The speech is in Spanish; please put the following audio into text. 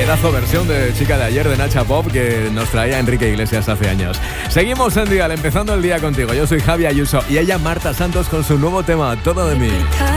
Pedazo versión de Chica de Ayer de Nacha Pop que nos traía Enrique Iglesias hace años. Seguimos en Dial, empezando el día contigo. Yo soy Javi Ayuso y ella Marta Santos con su nuevo tema, Todo de mí.